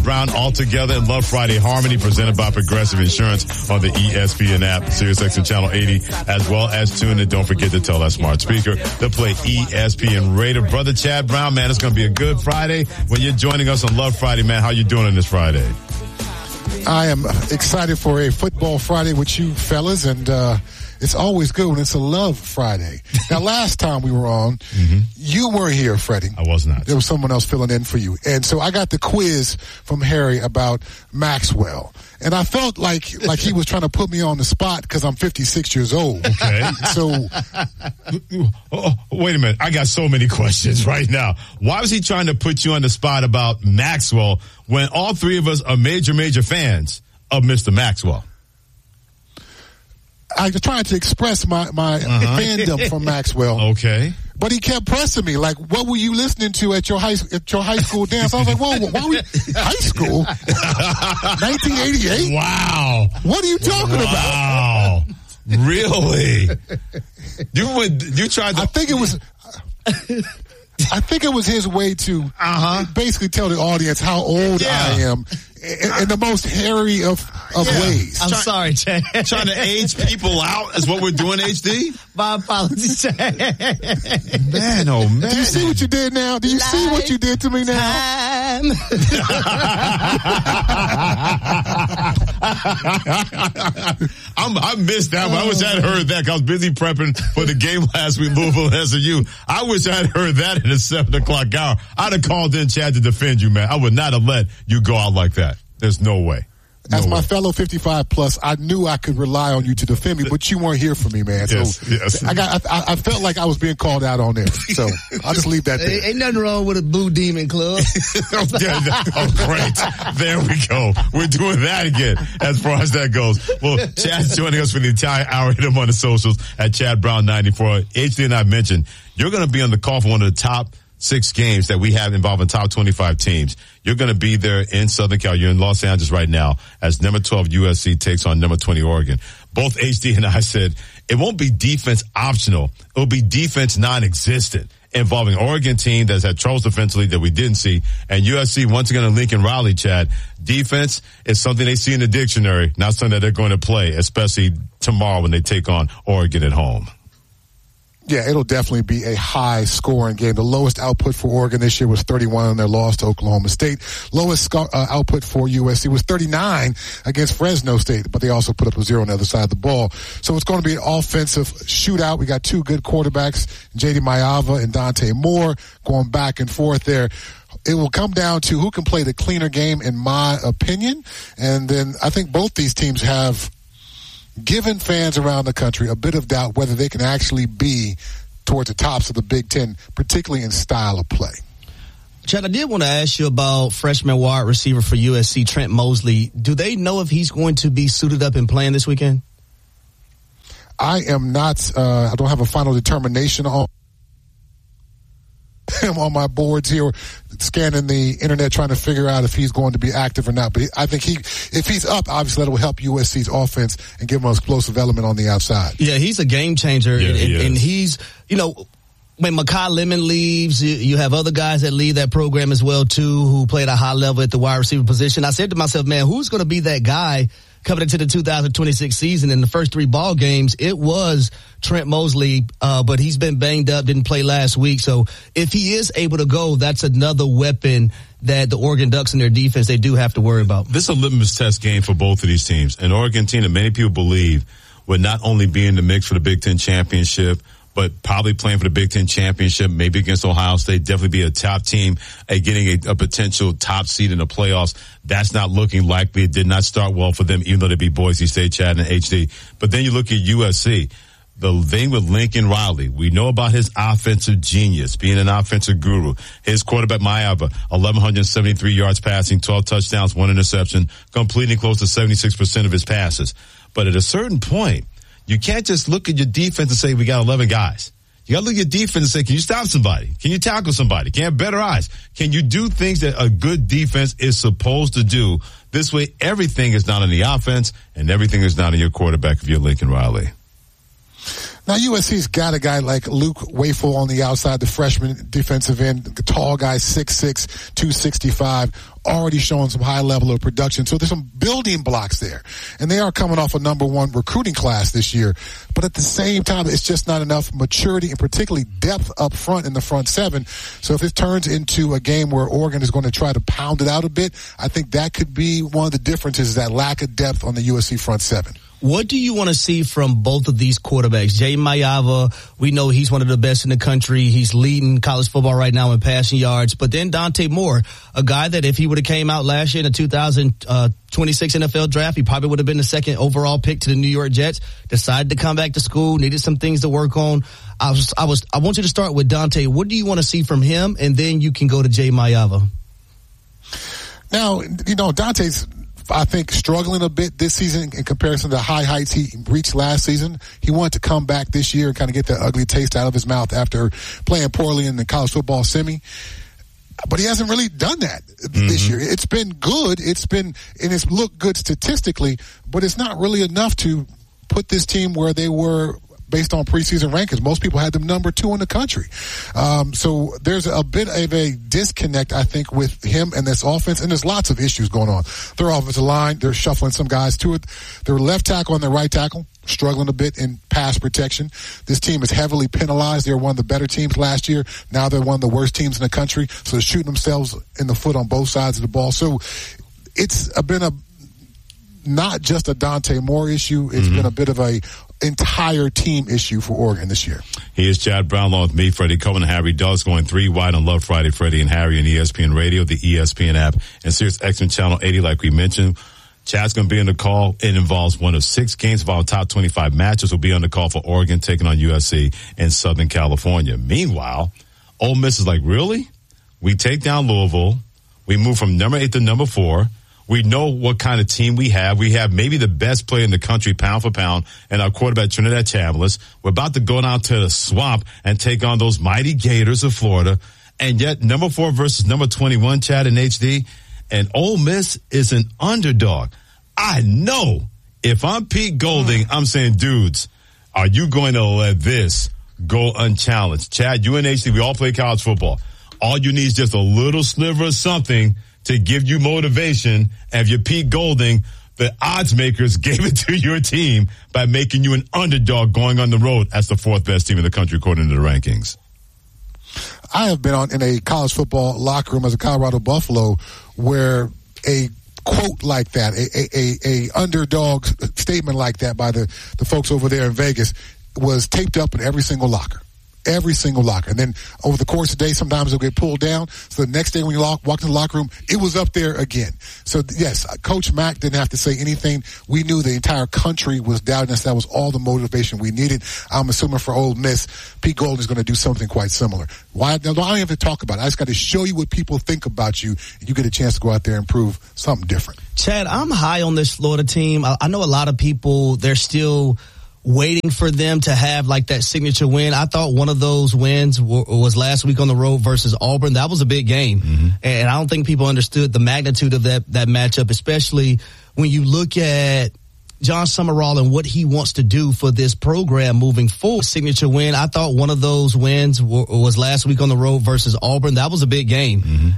Brown all together in Love Friday Harmony, presented by Progressive Insurance on the ESPN app, SiriusXM Channel 80, as well as tune in. Don't forget to tell that smart speaker to play ESPN Radio. Brother Chad Brown, man, it's going to be a good Friday when you're joining us on Love Friday, man. How you doing on this Friday? I am excited for a football Friday with you fellas, and it's always good when it's a Love Friday. Now, last time we were on, you weren't here, Freddie. I was not. There was someone else filling in for you. And so I got the quiz from Harry about Maxwell. And I felt like he was trying to put me on the spot because I'm 56 years old. Okay. So, wait a minute. I got so many questions right now. Why was he trying to put you on the spot about Maxwell when all three of us are major fans of Mr. Maxwell? I was trying to express my fandom for Maxwell. Okay. But he kept pressing me, like, what were you listening to at your high school dance? I was like, whoa, why we high school? 1988? Wow. What are you talking about? Wow. Really? You tried to... I think it was his way to basically tell the audience how old I am in the most hairy of ways. I'm sorry, Chad. Trying to age people out is what we're doing, HD? My apologies, Chad. Man, oh man. Do you see what you did now? Do you see what you did to me now? I missed that one. I wish I had heard that because I was busy prepping for the game last week, Louisville SMU. I wish I had heard that in the 7 o'clock hour. I'd have called in, Chad, to defend you, man. I would not have let you go out like that. There's no way. As my fellow 55 plus, I knew I could rely on you to defend me, but you weren't here for me, man. So yes. I felt like I was being called out on there. So I'll just leave that there. Ain't nothing wrong with a Blue Demon Club. Oh, great. There we go. We're doing that again as far as that goes. Well, Chad's joining us for the entire hour. Hit him on the socials at Chad Brown 94. HD and I mentioned you're going to be on the call for one of the top 6 games that we have involving top 25 teams. You're going to be there in Southern Cal. You're in Los Angeles right now as number 12 USC takes on number 20 Oregon. Both HD and I said it won't be defense optional. It'll be defense non-existent involving Oregon team that's had troubles defensively that we didn't see. And USC, once again in Lincoln Riley, Chad, defense is something they see in the dictionary, not something that they're going to play, especially tomorrow when they take on Oregon at home. Yeah, it'll definitely be a high-scoring game. The lowest output for Oregon this year was 31 in their loss to Oklahoma State. Lowest output for USC was 39 against Fresno State, but they also put up a 0 on the other side of the ball. So it's going to be an offensive shootout. We got 2 good quarterbacks, J.D. Maiava and Dante Moore, going back and forth there. It will come down to who can play the cleaner game, in my opinion. And then I think both these teams have given fans around the country a bit of doubt whether they can actually be towards the tops of the Big Ten, particularly in style of play. Chad, I did want to ask you about freshman wide receiver for USC, Trent Mosley. Do they know if he's going to be suited up and playing this weekend? I am not. I don't have a final determination on him on my boards here, scanning the internet, trying to figure out if he's going to be active or not. But I think if he's up, obviously that will help USC's offense and give them an explosive element on the outside. Yeah, he's a game changer. Yeah, and he's, when Makai Lemon leaves, you have other guys that leave that program as well, too, who play at a high level at the wide receiver position. I said to myself, man, who's going to be that guy coming into the 2026 season? In the first 3 ball games, it was Trent Mosley, but he's been banged up, didn't play last week. So if he is able to go, that's another weapon that the Oregon Ducks and their defense, they do have to worry about. This is a litmus test game for both of these teams. An Oregon team that many people believe would not only be in the mix for the Big Ten championship, but probably playing for the Big Ten championship, maybe against Ohio State, definitely be a top team at getting a potential top seed in the playoffs. That's not looking likely. It did not start well for them, even though they beat Boise State, Chad, and HD. But then you look at USC. The thing with Lincoln Riley, we know about his offensive genius, being an offensive guru. His quarterback, Maiava, 1,173 yards passing, 12 touchdowns, 1 interception, completing close to 76% of his passes. But at a certain point, you can't just look at your defense and say, we got 11 guys. You got to look at your defense and say, can you stop somebody? Can you tackle somebody? Can you have better eyes? Can you do things that a good defense is supposed to do? This way, everything is not on the offense and everything is not on your quarterback if you're Lincoln Riley. Now, USC's got a guy like Luke Wayful on the outside, the freshman defensive end, the tall guy, 6'6", 265, already showing some high level of production. So there's some building blocks there. And they are coming off a number 1 recruiting class this year. But at the same time, it's just not enough maturity and particularly depth up front in the front 7. So if it turns into a game where Oregon is going to try to pound it out a bit, I think that could be one of the differences, is that lack of depth on the USC front 7. What do you want to see from both of these quarterbacks? Jay Mayava, we know he's one of the best in the country. He's leading college football right now in passing yards. But then Dante Moore, a guy that if he would have came out last year in the 2026 NFL draft, he probably would have been the 2nd overall pick to the New York Jets. Decided to come back to school, needed some things to work on. I want you to start with Dante. What do you want to see from him? And then you can go to Jay Mayava. Now, Dante's, I think, struggling a bit this season in comparison to the high heights he reached last season. He wanted to come back this year and kind of get that ugly taste out of his mouth after playing poorly in the college football semi. But he hasn't really done that this year. It's been good. And it's looked good statistically, but it's not really enough to put this team where they were based on preseason rankings. Most people had them number 2 in the country. So there's a bit of a disconnect, I think, with him and this offense, and there's lots of issues going on. Their offensive line, they're shuffling some guys to it. Their left tackle and their right tackle, struggling a bit in pass protection. This team is heavily penalized. They were one of the better teams last year. Now they're one of the worst teams in the country. So they're shooting themselves in the foot on both sides of the ball. So it's been not just a Dante Moore issue. It's been a bit of a entire team issue for Oregon this year. He is Chad Brown along with me, Freddie Cohen, and Harry Douglas, going 3 wide on Love Friday. Freddie and Harry on ESPN Radio, the ESPN app, and Sirius XM Channel 80, like we mentioned. Chad's going to be on the call. It involves one of 6 games of our top 25 matches. Will be on the call for Oregon taking on USC in Southern California. Meanwhile, Ole Miss is like, really? We take down Louisville. We move from number 8 to number 4. We know what kind of team we have. We have maybe the best player in the country, pound for pound, and our quarterback, Trinidad Chambliss. We're about to go down to the swamp and take on those mighty Gators of Florida. And yet, number 4 versus number 21, Chad and HD, and Ole Miss is an underdog. I know if I'm Pete Golding, I'm saying, dudes, are you going to let this go unchallenged? Chad, you and HD, we all play college football. All you need is just a little sliver of something to give you motivation. And if you're Pete Golding, the odds makers gave it to your team by making you an underdog going on the road as the 4th best team in the country according to the rankings. I have been in a college football locker room as a Colorado Buffalo where a quote like that, a underdog statement like that by the folks over there in Vegas was taped up in every single locker. Every single locker. And then over the course of the day, sometimes it'll get pulled down. So the next day when you walk in the locker room, it was up there again. So yes, Coach Mack didn't have to say anything. We knew the entire country was doubting us. That was all the motivation we needed. I'm assuming for Ole Miss, Pete Golding is going to do something quite similar. Why? Now, I don't have to talk about it. I just got to show you what people think about you, and you get a chance to go out there and prove something different. Chad, I'm high on this Florida team. I know a lot of people, they're still waiting for them to have like that signature win. I thought one of those wins was last week on the road versus Auburn. That was a big game. And I don't think people understood the magnitude of that matchup, especially when you look at John Summerall and what he wants to do for this program moving forward. Signature win. I thought one of those wins was last week on the road versus Auburn. That was a big game.